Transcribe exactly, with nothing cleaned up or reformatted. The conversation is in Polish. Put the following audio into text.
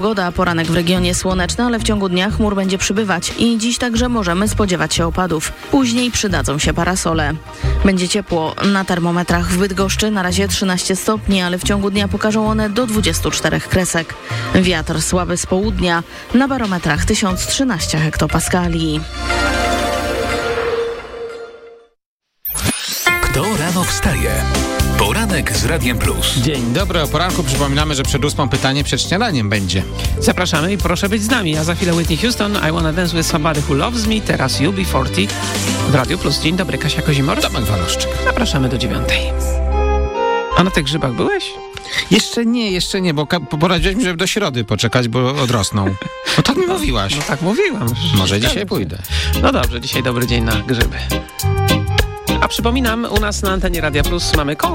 Pogoda, poranek w regionie słoneczny, ale w ciągu dnia chmur będzie przybywać i dziś także możemy spodziewać się opadów. Później przydadzą się parasole. Będzie ciepło. Na termometrach w Bydgoszczy na razie trzynaście stopni, ale w ciągu dnia pokażą one do dwudziestu czterech kresek. Wiatr słaby z południa, na barometrach tysiąc trzynaście hektopaskali. Kto rano wstaje? Poranek z Radiem Plus. Dzień dobry, o poranku przypominamy, że przed ósmą pytanie przed śniadaniem będzie. Zapraszamy i proszę być z nami. A za chwilę Whitney Houston, I Wanna Dance With Somebody Who Loves Me, teraz U B czterdzieści w Radiu Plus. Dzień dobry, Kasia Kozimor. Tomek Waloszczyk. Zapraszamy do dziewiątej. A na tych grzybach byłeś? Jeszcze nie, jeszcze nie, bo ka- poradziłeś mi, żeby do środy poczekać, bo odrosną. No tak mi mówiłaś. No tak mówiłam. Może dzisiaj pójdę. No dobrze, dzisiaj dobry dzień na grzyby. A przypominam, u nas na antenie Radia Plus mamy